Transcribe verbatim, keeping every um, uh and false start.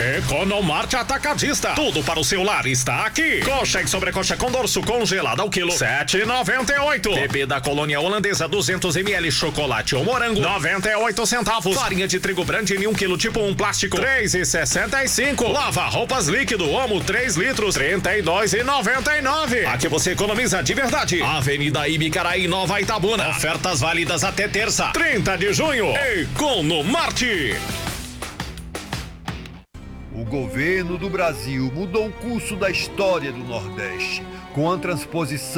Economarte Atacadista. Tudo para o seu lar está aqui. Coxa e sobrecoxa com dorso congelada ao quilo sete e noventa e oito. Bebida Colônia Holandesa duzentos mililitros chocolate ou morango noventa e oito centavos. Farinha de trigo Brandini um quilo tipo um plástico três e sessenta e cinco. Lava roupas líquido Omo três litros trinta e dois e noventa e nove. Aqui você economiza de verdade. Avenida Ibicaraí, Nova Itabuna. Ofertas válidas até terça, trinta de junho. Economarte. O governo do Brasil mudou o curso da história do Nordeste com a transposição